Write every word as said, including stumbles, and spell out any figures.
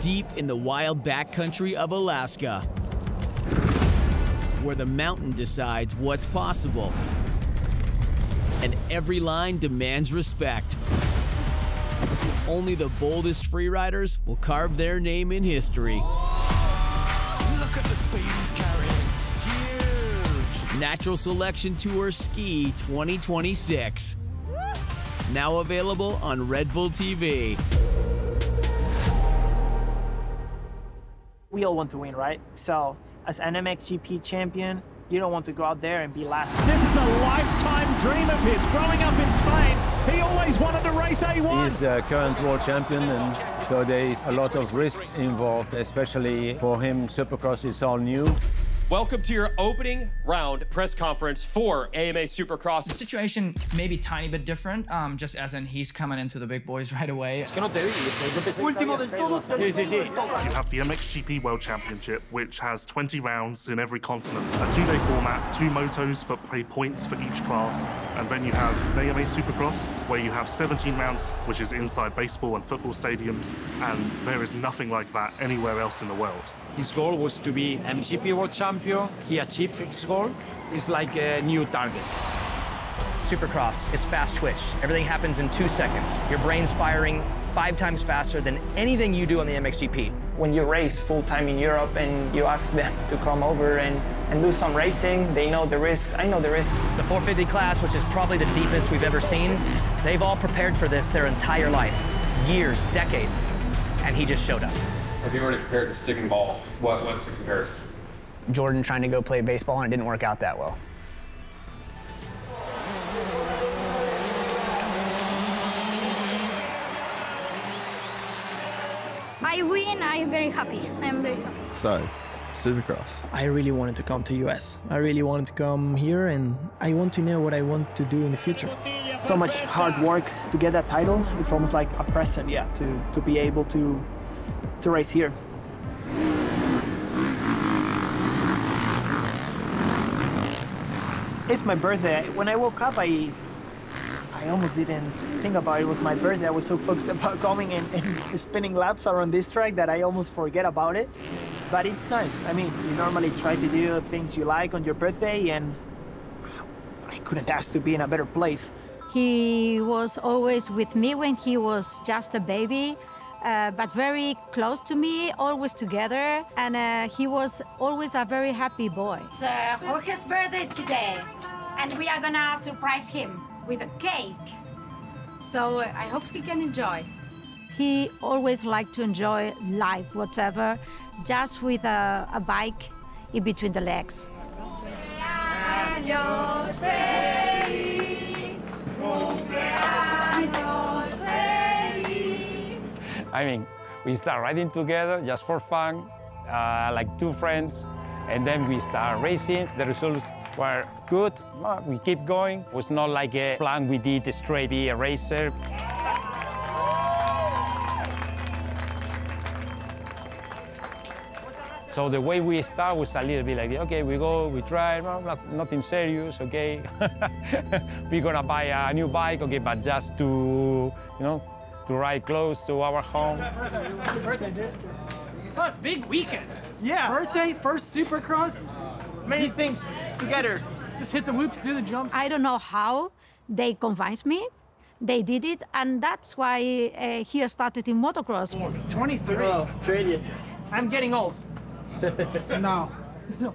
deep in the wild backcountry of Alaska, where the mountain decides what's possible, and every line demands respect. Only the boldest freeriders will carve their name in history. Look at the speed he's carrying. Huge. Natural Selection Tour Ski twenty twenty-six. Now available on Red Bull T V. We all want to win, right? So, as an M X G P champion, you don't want to go out there and be last. This is a lifetime dream of his. Growing up in Spain, he always wanted to race A one. He's the current world champion, and so there is a lot of risk involved, especially for him. Supercross is all new. Welcome to your opening round press conference for A M A Supercross. The situation may be a tiny bit different, um, just as in he's coming into the big boys right away. You have the M X G P World Championship, which has twenty rounds in every continent, a two-day format, two motos for pay points for each class, and then you have A M A Supercross, where you have seventeen rounds, which is inside baseball and football stadiums, and there is nothing like that anywhere else in the world. His goal was to be M X G P World Champion. He achieved his goal. It's like a new target. Supercross is fast twitch. Everything happens in two seconds. Your brain's firing five times faster than anything you do on the M X G P. When you race full-time in Europe and you ask them to come over and, and do some racing, they know the risks. I know the risks. The four fifty class, which is probably the deepest we've ever seen, they've all prepared for this their entire life. Years, decades. And he just showed up. If you were to compare it to sticking ball, what, what's the comparison? Jordan trying to go play baseball, and it didn't work out that well. I win, I'm very happy. I am very happy. So, Supercross. I really wanted to come to U S. I really wanted to come here, and I want to know what I want to do in the future. So much hard work to get that title. It's almost like a present, yeah, to, to be able to, to race here. It's my birthday. When I woke up, I I almost didn't think about it. It was my birthday. I was so focused about coming and, and spinning laps around this track that I almost forget about it. But it's nice. I mean, you normally try to do things you like on your birthday, and I couldn't ask to be in a better place. He was always with me when he was just a baby, uh, but very close to me, always together, and uh, he was always a very happy boy. It's uh, Jorge's birthday today, and we are gonna surprise him with a cake. So uh, I hope he can enjoy. He always liked to enjoy life, whatever, just with a, a bike in between the legs. I mean, we start riding together just for fun, uh, like two friends, and then we start racing. The results were good. Well, we keep going. It was not like a plan we did straight be a racer. So the way we start was a little bit like, okay, we go, we try, no, not, nothing serious, okay. We're gonna buy a new bike, okay, but just to, you know, to ride close to our home. Happy birthday, dude. What, big weekend. Yeah. Birthday, first Supercross. Many things together. Just hit the whoops, do the jumps. I don't know how they convinced me. They did it, and that's why uh, he started in motocross. twenty-three. Oh, Australia. I'm getting old. No.